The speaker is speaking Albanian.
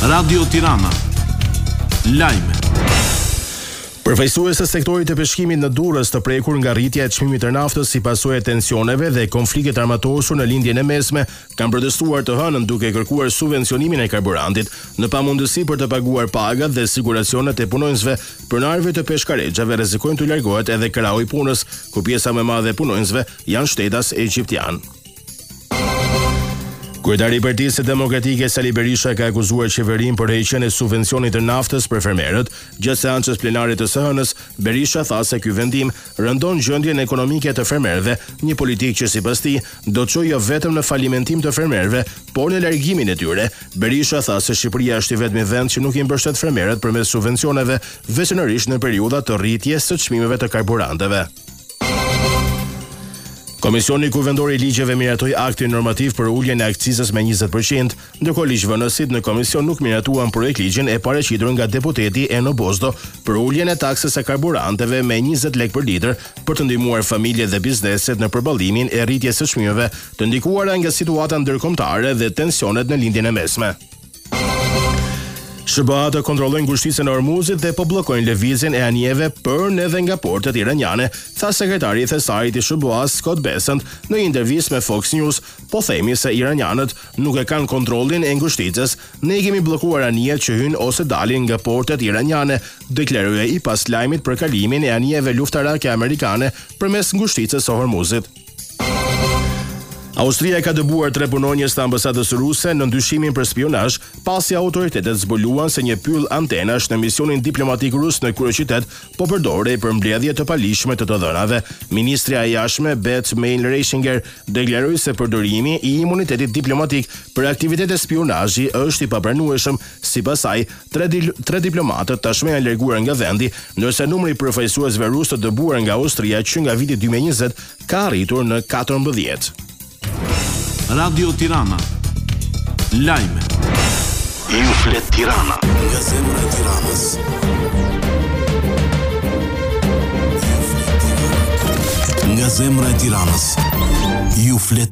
Radio Tirana. Lajme. Përfaqësues e sektorit të peshqimit në Durrës të prekur nga rritja e çmimit të naftës si pasojë e tensioneve dhe konfliktet armatosur në lindjen e mesme, kanë protestuar të hënën duke kërkuar subvencionimin e karburantit në pamundësi për të paguar pagat dhe siguracionet e punonjësve. Pronarëve të peshkaregjave rrezikojnë të largohet edhe krau i punës, ku pjesa më e madhe e punonjësve janë shtetas egjiptian. Kryetari i Partisë Demokratike Sali Berisha ka akuzuar qeverinë për heqjen e subvencionit të naftës për fermerët. Gjatë seancës plenare të së hënës, Berisha tha se ky vendim rëndon gjendjen ekonomike të fermerëve, një politikë që sipas tij do të çojë jo vetëm në falimentim të fermerëve, por në largimin e tyre. Berisha tha se Shqipëria është i vetmi vend që nuk i mbështet fermerët përmes subvencioneve, veçanërisht në periudha të rritjes së çmimeve të karburanteve. Komisioni Kuvendor i Ligjeve miratoi aktin normativ për uljen e akcizës me 20%, ndërkohë ligjvënësit në komision nuk miratuan projekt ligjin e paraqitur nga deputeti Eno Bozdo për uljen e taksës së karburanteve me 20 lekë për litër për të ndihmuar familjet dhe bizneset në përballimin e rritjes së çmimeve të ndikuara nga situata ndërkombëtare dhe tensionet në lindjen e mesme. SBA kontrollojnë ngushticën e Ormuzit dhe po bllokojnë lëvizjen e anijeve për edhe nga portet iraniane, tha sekretari i thesarit i SBA-s Scott Bessent në një intervistë me Fox News. Po themi se iranianët nuk e kanë kontrollin e ngushticës, ne kemi bllokuar anijet që hyn ose dalin nga portet iraniane, deklaroi i pas lajmit për kalimin e anijeve luftarake amerikane përmes ngushticës së Ormuzit. Austria ka dëbuar 3 punonjës të ambasadës ruse në ndyshimin për spionazh, pasi autoritetet zbuluan se një pyll antenash në misionin diplomatik rus në kryeqytet po përdorej për mbledhje të palishme të dhënave. Ministria e jashtme Beth Mehl-Reisinger deklaroi se përdorimi i imunitetit diplomatik për aktivitete spionazhi është i papranueshëm. Sipas saj, 3 diplomatët tashmë janë larguar nga vendi, ndërsa numri i përfaqësuesve rusë të dëbuar nga Austria që nga viti 2020 ka arritur në 14. Radio Tirana. Lajme. Ju flet Tirana. Nga zemra e Tiranës. Nga zemra e Tiranës. Ju flet